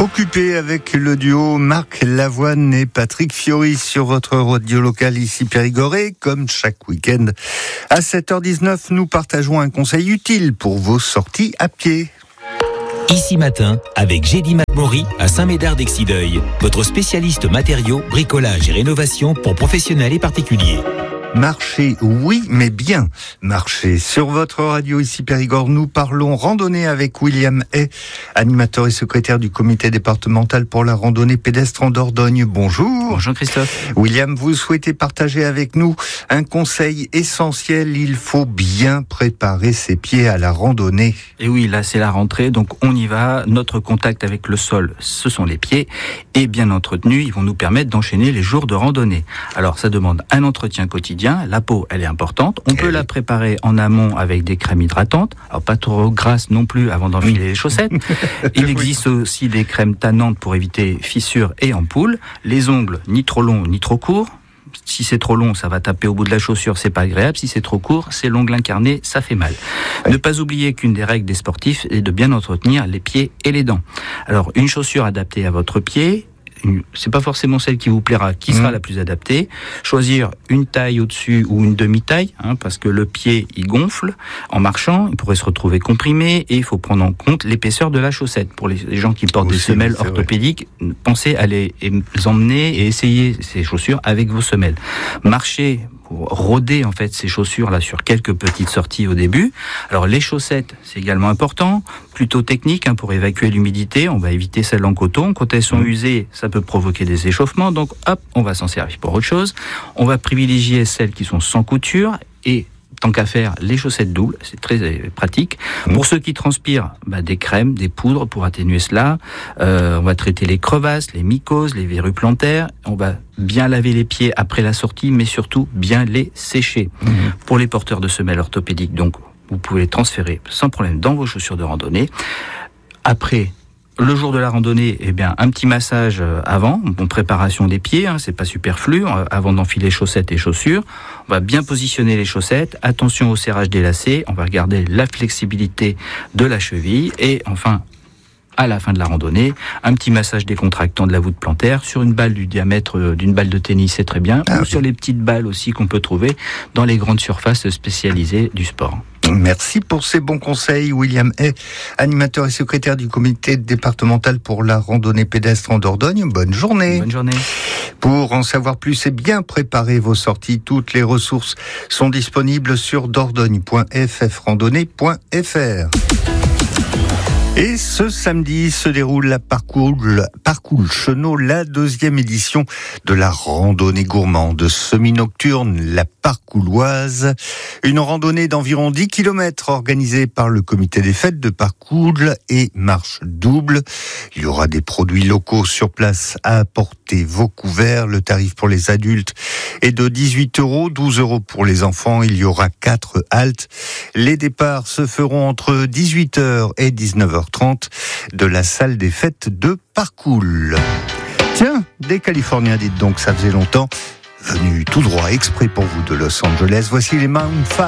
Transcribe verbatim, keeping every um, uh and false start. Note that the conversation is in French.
Occupé avec le duo Marc Lavoine et Patrick Fiori sur votre radio locale ici Périgord. Comme chaque week-end, à sept heures dix-neuf, nous partageons un conseil utile pour vos sorties à pied. Ici Matin, avec Gédy Macmaury à Saint-Médard-d'Exideuil, votre spécialiste matériaux, bricolage et rénovation pour professionnels et particuliers. Marcher, oui, mais bien marcher. Sur votre radio ici Périgord, nous parlons randonnée avec William Hay, animateur et secrétaire du comité départemental pour la randonnée pédestre en Dordogne. Bonjour. Bonjour Christophe. William, vous souhaitez partager avec nous un conseil essentiel. Il faut bien préparer ses pieds à la randonnée. Et oui, là c'est la rentrée, donc on y va. Notre contact avec le sol, ce sont les pieds. Et bien entretenus, ils vont nous permettre d'enchaîner les jours de randonnée. Alors ça demande un entretien quotidien. La peau, elle est importante. On peut la préparer en amont avec des crèmes hydratantes. Alors pas trop grasses non plus avant d'enfiler les chaussettes. Il existe aussi des crèmes tannantes pour éviter fissures et ampoules. Les ongles, ni trop longs ni trop courts. Si c'est trop long, ça va taper au bout de la chaussure, c'est pas agréable. Si c'est trop court, c'est l'ongle incarné, ça fait mal. Ouais. Ne pas oublier qu'une des règles des sportifs est de bien entretenir les pieds et les dents. Alors, une chaussure adaptée à votre pied, c'est pas forcément celle qui vous plaira, qui sera mmh. la plus adaptée. Choisir une taille au-dessus ou une demi-taille, hein, parce que le pied, il gonfle en marchant, il pourrait se retrouver comprimé, et il faut prendre en compte l'épaisseur de la chaussette. Pour les gens qui portent Aussi, des semelles orthopédiques, vrai. pensez à les emmener et essayer ces chaussures avec vos semelles. Marcher pour rôder en fait ces chaussures là sur quelques petites sorties au début. Alors les chaussettes, c'est également important, plutôt technique hein, pour évacuer l'humidité. On va éviter celles en coton. Quand elles sont mmh. usées, ça peut provoquer des échauffements. Donc hop, on va s'en servir pour autre chose. On va privilégier celles qui sont sans couture et tant qu'à faire, les chaussettes doubles, c'est très pratique. Mmh. Pour ceux qui transpirent, bah, des crèmes, des poudres pour atténuer cela. Euh, on va traiter les crevasses, les mycoses, les verrues plantaires. On va bien laver les pieds après la sortie, mais surtout bien les sécher. Mmh. Pour les porteurs de semelles orthopédiques, donc, vous pouvez les transférer sans problème dans vos chaussures de randonnée. Après, le jour de la randonnée, eh bien, un petit massage avant, en préparation des pieds, hein, c'est pas superflu, avant d'enfiler chaussettes et chaussures. On va bien positionner les chaussettes, attention au serrage des lacets, on va regarder la flexibilité de la cheville, et enfin, à la fin de la randonnée, un petit massage décontractant de la voûte plantaire sur une balle du diamètre d'une balle de tennis, c'est très bien, ah, ou okay. sur les petites balles aussi qu'on peut trouver dans les grandes surfaces spécialisées du sport. Merci pour ces bons conseils, William Hay, animateur et secrétaire du comité départemental pour la randonnée pédestre en Dordogne. Bonne journée. Bonne journée. Pour en savoir plus et bien préparer vos sorties, toutes les ressources sont disponibles sur dordogne point f f randonnée point f r. Et ce samedi se déroule la Parcours, Parcours Chenot, la deuxième édition de la randonnée gourmande semi-nocturne, la Parcouloise. Une randonnée d'environ dix kilomètres organisée par le comité des fêtes de Parcours et marche double. Il y aura des produits locaux sur place à apporter vos couverts. Le tarif pour les adultes est de dix-huit euros, douze euros pour les enfants. Il y aura quatre haltes. Les départs se feront entre dix-huit heures et dix-neuf heures trente de la salle des fêtes de Parcours. Tiens, des Californiens, dites donc, ça faisait longtemps. Venus tout droit exprès pour vous de Los Angeles, voici les Maroon five.